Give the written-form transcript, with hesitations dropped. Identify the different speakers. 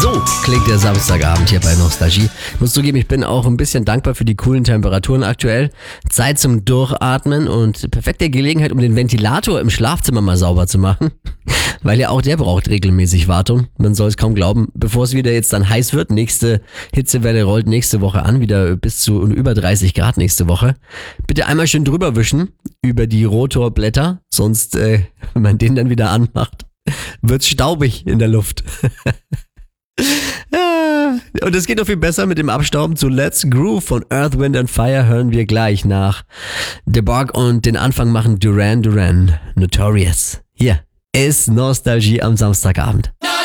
Speaker 1: So klingt der Samstagabend hier bei Nostalgie. Ich muss zugeben, ich bin auch ein bisschen dankbar für die coolen Temperaturen aktuell. Zeit zum Durchatmen und perfekte Gelegenheit, um den Ventilator im Schlafzimmer mal sauber zu machen. Weil ja auch der braucht regelmäßig Wartung. Man soll es kaum glauben. Bevor es wieder jetzt dann heiß wird, nächste Hitzewelle rollt nächste Woche an, wieder bis zu über 30 Grad nächste Woche. Bitte einmal schön drüber wischen über die Rotorblätter, sonst, wenn man den dann wieder anmacht, wird's staubig in der Luft. Und es geht noch viel besser mit dem Abstauben zu Let's Groove von Earth, Wind and Fire hören wir gleich nach The Bark und den Anfang machen Duran Duran, Notorious. Hier ist Nostalgie am Samstagabend.